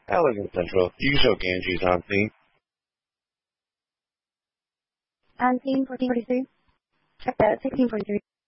Allegan Central, you show Ganges on scene. On scene 1443. Check that 1643.